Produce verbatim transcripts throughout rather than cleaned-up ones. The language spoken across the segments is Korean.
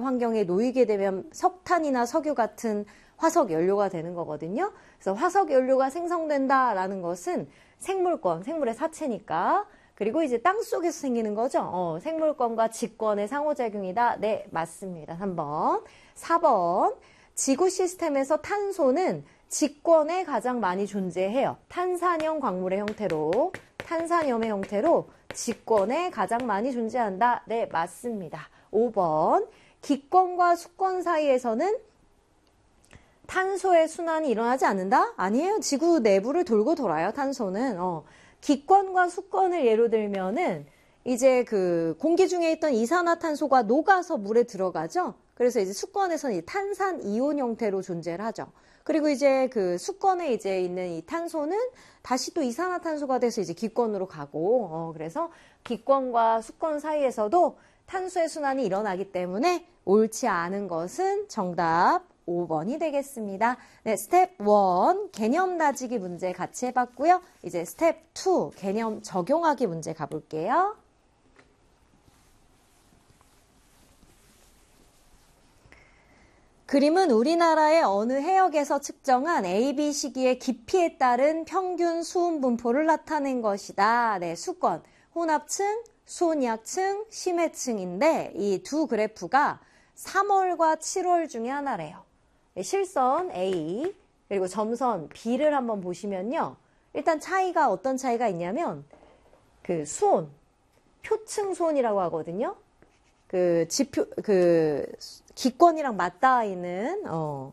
환경에 놓이게 되면 석탄이나 석유 같은 화석 연료가 되는 거거든요. 그래서 화석 연료가 생성된다라는 것은 생물권, 생물의 사체니까. 그리고 이제 땅 속에서 생기는 거죠. 어, 생물권과 직권의 상호작용이다. 네, 맞습니다. 삼 번. 사 번. 지구 시스템에서 탄소는 직권에 가장 많이 존재해요. 탄산염 광물의 형태로, 탄산염의 형태로 직권에 가장 많이 존재한다. 네, 맞습니다. 오 번. 기권과 수권 사이에서는 탄소의 순환이 일어나지 않는다? 아니에요. 지구 내부를 돌고 돌아요, 탄소는. 어. 기권과 수권을 예로 들면은 이제 그 공기 중에 있던 이산화탄소가 녹아서 물에 들어가죠. 그래서 이제 수권에서는 이 탄산 이온 형태로 존재를 하죠. 그리고 이제 그 수권에 이제 있는 이 탄소는 다시 또 이산화탄소가 돼서 이제 기권으로 가고, 어, 그래서 기권과 수권 사이에서도 탄소의 순환이 일어나기 때문에 옳지 않은 것은 정답 오 번이 되겠습니다. 네, 스텝 일 개념 다지기 문제 같이 해봤고요. 이제 스텝 이 개념 적용하기 문제 가볼게요. 그림은 우리나라의 어느 해역에서 측정한 에이 비 시기의 깊이에 따른 평균 수온 분포를 나타낸 것이다. 네, 수권, 혼합층, 수온약층, 심해층인데 이 두 그래프가 삼월과 칠월 중에 하나래요. 실선 A 그리고 점선 B를 한번 보시면요. 일단 차이가 어떤 차이가 있냐면 그 수온, 표층 수온이라고 하거든요. 그 지표 그 기권이랑 맞닿아 있는 어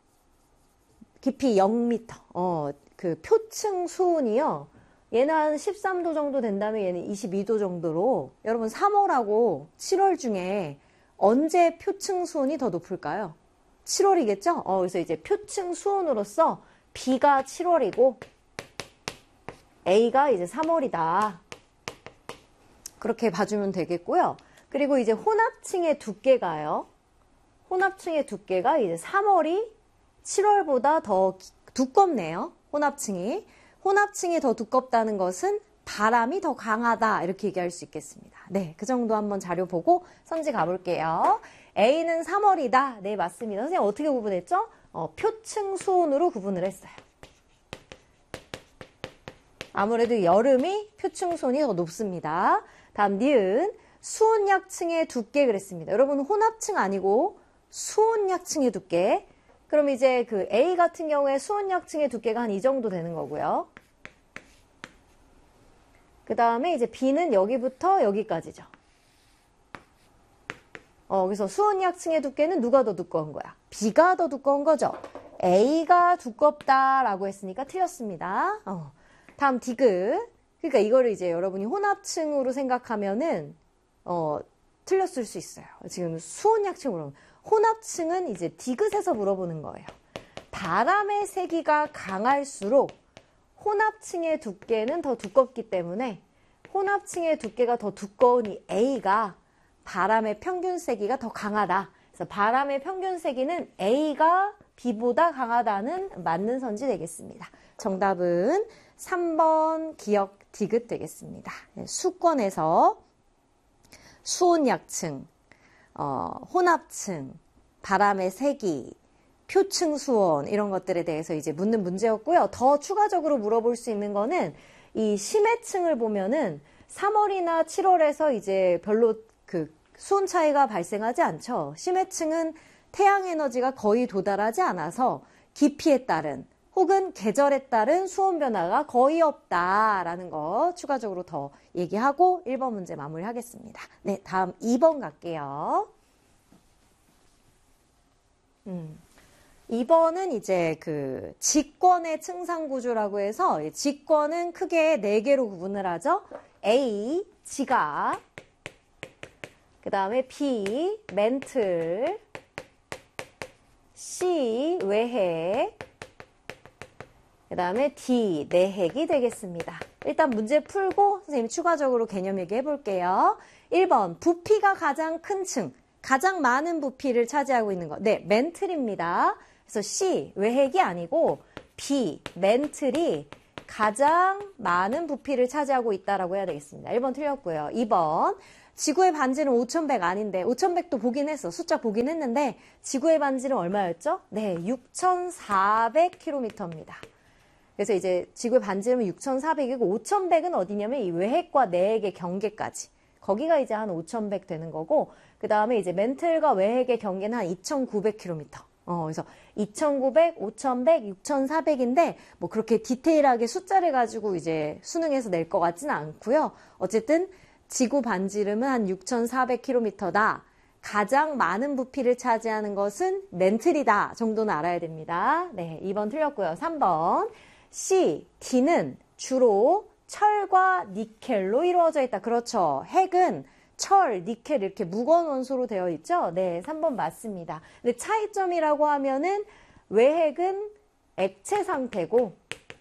깊이 영 미터 어 그 표층 수온이요. 얘는 한 십삼 도 정도 된다면 얘는 이십이 도 정도로 여러분 삼월하고 칠월 중에 언제 표층 수온이 더 높을까요? 칠월이겠죠? 어, 그래서 이제 표층 수온으로서 B가 칠월이고 A가 이제 삼월이다. 그렇게 봐주면 되겠고요. 그리고 이제 혼합층의 두께가요. 혼합층의 두께가 이제 삼월이 칠월보다 더 두껍네요. 혼합층이. 혼합층이 더 두껍다는 것은 바람이 더 강하다. 이렇게 얘기할 수 있겠습니다. 네, 그 정도 한번 자료 보고 선지 가볼게요. A는 삼월이다. 네, 맞습니다. 선생님 어떻게 구분했죠? 어, 표층 수온으로 구분을 했어요. 아무래도 여름이 표층 수온이 더 높습니다. 다음 니은 수온약층의 두께 그랬습니다. 여러분 혼합층 아니고 수온약층의 두께. 그럼 이제 그 A 같은 경우에 수온약층의 두께가 한 이 정도 되는 거고요. 그 다음에 이제 B는 여기부터 여기까지죠. 어, 그래서 수온약층의 두께는 누가 더 두꺼운 거야? B가 더 두꺼운 거죠. A가 두껍다라고 했으니까 틀렸습니다. 어. 다음 디귿. 그러니까 이거를 이제 여러분이 혼합층으로 생각하면은 어, 틀렸을 수 있어요. 지금 수온약층으로. 혼합층은 이제 디귿에서 물어보는 거예요. 바람의 세기가 강할수록 혼합층의 두께는 더 두껍기 때문에 혼합층의 두께가 더 두꺼운 이 A가 바람의 평균 세기가 더 강하다. 그래서 바람의 평균 세기는 A가 B보다 강하다는 맞는 선지 되겠습니다. 정답은 삼 번 기억 디귿 되겠습니다. 수권에서 수온약층, 어, 혼합층, 바람의 세기, 표층 수온 이런 것들에 대해서 이제 묻는 문제였고요. 더 추가적으로 물어볼 수 있는 거는 이 심해층을 보면은 삼월이나 칠월에서 이제 별로 그 수온 차이가 발생하지 않죠. 심해층은 태양 에너지가 거의 도달하지 않아서 깊이에 따른 혹은 계절에 따른 수온 변화가 거의 없다라는 거 추가적으로 더 얘기하고 일 번 문제 마무리하겠습니다. 네, 다음 이 번 갈게요. 음. 이 번은 이제 그 직권의 층상구조라고 해서 직권은 크게 네 개로 구분을 하죠. A, 지각, 그 다음에 B, 멘틀, C, 외핵, 그 다음에 D, 내핵이 되겠습니다. 일단 문제 풀고 선생님 추가적으로 개념 얘기해 볼게요. 일 번, 부피가 가장 큰 층, 가장 많은 부피를 차지하고 있는 것. 네, 멘틀입니다. 그래서 C, 외핵이 아니고 B, 멘틀이 가장 많은 부피를 차지하고 있다라고 해야 되겠습니다. 일 번 틀렸고요. 이 번, 지구의 반지름 오천백 아닌데, 오천백도 보긴 했어. 숫자 보긴 했는데, 지구의 반지름 얼마였죠? 네, 육천사백 킬로미터입니다. 그래서 이제 지구의 반지름은 육천사백이고, 오천백은 어디냐면 이 외핵과 내핵의 경계까지. 거기가 이제 한 오천백 되는 거고, 그 다음에 이제 멘틀과 외핵의 경계는 한 이천구백 킬로미터. 어, 그래서 이천구백, 오천백, 육천사백인데 뭐 그렇게 디테일하게 숫자를 가지고 이제 수능에서 낼 것 같지는 않고요. 어쨌든 지구 반지름은 한 육천사백 킬로미터다. 가장 많은 부피를 차지하는 것은 멘틀이다 정도는 알아야 됩니다. 네, 이 번 틀렸고요. 삼 번 C, D는 주로 철과 니켈로 이루어져 있다. 그렇죠. 핵은 철, 니켈 이렇게 무거운 원소로 되어 있죠. 네, 삼 번 맞습니다. 근데 차이점이라고 하면은 외핵은 액체 상태고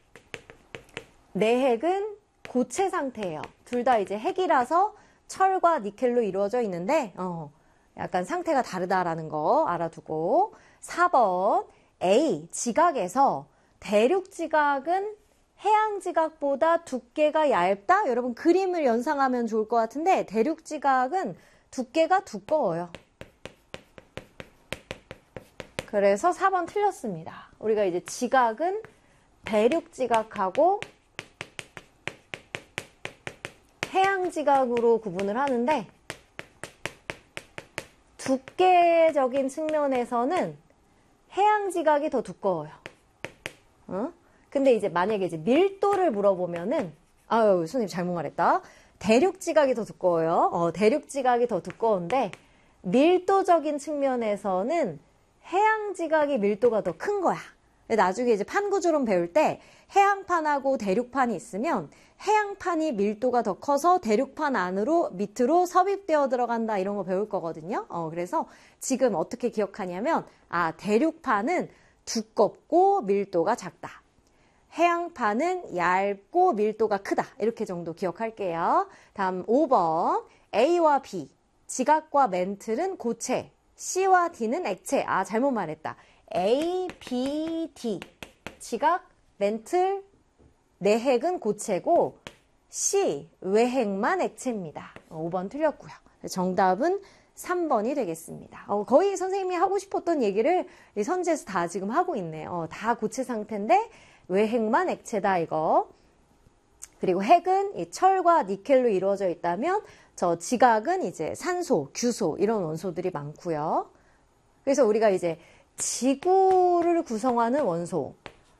내핵은 고체 상태예요. 둘 다 이제 핵이라서 철과 니켈로 이루어져 있는데 어, 약간 상태가 다르다라는 거 알아두고 사 번 A, 지각에서 대륙 지각은 해양 지각보다 두께가 얇다? 여러분 그림을 연상하면 좋을 것 같은데 대륙 지각은 두께가 두꺼워요. 그래서 사 번 틀렸습니다. 우리가 이제 지각은 대륙 지각하고 해양 지각으로 구분을 하는데 두께적인 측면에서는 해양 지각이 더 두꺼워요. 어? 근데 이제 만약에 이제 밀도를 물어보면은, 아유, 선생님 잘못 말했다. 대륙 지각이 더 두꺼워요. 어, 대륙 지각이 더 두꺼운데, 밀도적인 측면에서는 해양 지각이 밀도가 더 큰 거야. 나중에 이제 판구조론 배울 때 해양판하고 대륙판이 있으면 해양판이 밀도가 더 커서 대륙판 안으로 밑으로 섭입되어 들어간다 이런 거 배울 거거든요. 어, 그래서 지금 어떻게 기억하냐면, 아, 대륙판은 두껍고 밀도가 작다. 해양판은 얇고 밀도가 크다. 이렇게 정도 기억할게요. 다음 오 번 A와 B, 지각과 멘틀은 고체, C와 D는 액체. 아, 잘못 말했다. A, B, D, 지각, 멘틀, 내핵은 고체고 C, 외핵만 액체입니다. 오 번 틀렸고요. 정답은 삼 번이 되겠습니다. 어, 거의 선생님이 하고 싶었던 얘기를 이 선지에서 다 지금 하고 있네요. 어, 다 고체 상태인데 외핵만 액체다 이거. 그리고 핵은 이 철과 니켈로 이루어져 있다면 저 지각은 이제 산소, 규소 이런 원소들이 많고요. 그래서 우리가 이제 지구를 구성하는 원소,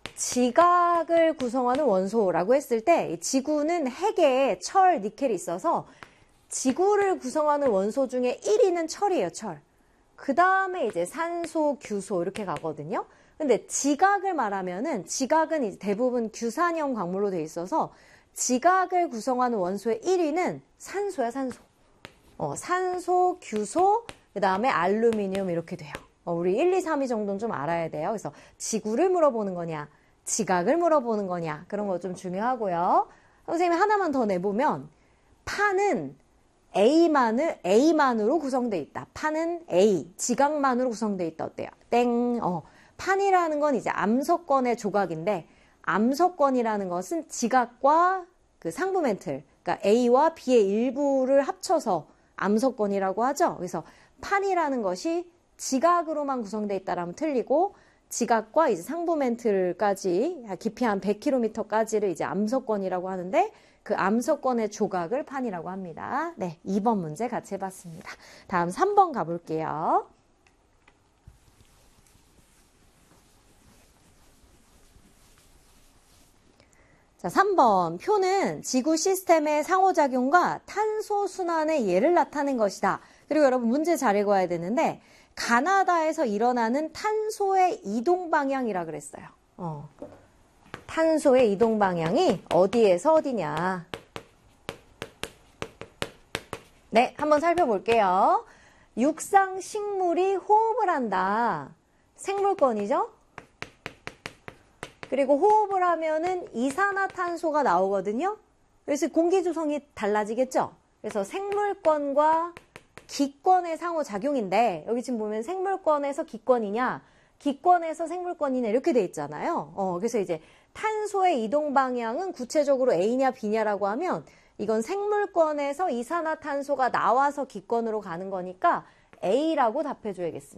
지각을 구성하는 원소라고 했을 때 지구는 핵에 철, 니켈이 있어서 지구를 구성하는 원소 중에 일 위는 철이에요, 철. 그 다음에 이제 산소, 규소 이렇게 가거든요. 근데 지각을 말하면은 지각은 이제 대부분 규산형 광물로 되어 있어서 지각을 구성하는 원소의 일 위는 산소야, 산소. 어, 산소, 규소, 그 다음에 알루미늄 이렇게 돼요. 어, 우리 일, 이, 삼 위 정도는 좀 알아야 돼요. 그래서 지구를 물어보는 거냐, 지각을 물어보는 거냐, 그런 거 좀 중요하고요. 선생님이 하나만 더 내보면 판은 A만을, A만으로 구성되어 있다. 판은 A, 지각만으로 구성되어 있다. 어때요? 땡. 어, 판이라는 건 이제 암석권의 조각인데 암석권이라는 것은 지각과 그 상부 멘틀, 그러니까 A와 B의 일부를 합쳐서 암석권이라고 하죠. 그래서 판이라는 것이 지각으로만 구성되어 있다라면 틀리고 지각과 이제 상부 멘틀까지 깊이 한 백 킬로미터까지를 이제 암석권이라고 하는데 그 암석권의 조각을 판이라고 합니다. 네, 이 번 문제 같이 해봤습니다. 다음 삼 번 가볼게요. 자, 삼 번 표는 지구 시스템의 상호작용과 탄소 순환의 예를 나타낸 것이다. 그리고 여러분 문제 잘 읽어야 되는데 가나다에서 일어나는 탄소의 이동 방향이라 그랬어요. 어. 탄소의 이동 방향이 어디에서 어디냐. 네, 한번 살펴볼게요. 육상 식물이 호흡을 한다. 생물권이죠? 그리고 호흡을 하면은 이산화탄소가 나오거든요. 그래서 공기 조성이 달라지겠죠? 그래서 생물권과 기권의 상호작용인데 여기 지금 보면 생물권에서 기권이냐 기권에서 생물권이냐 이렇게 돼 있잖아요. 어, 그래서 이제 탄소의 이동 방향은 구체적으로 A냐 B냐라고 하면 이건 생물권에서 이산화탄소가 나와서 기권으로 가는 거니까 A라고 답해줘야겠습니다.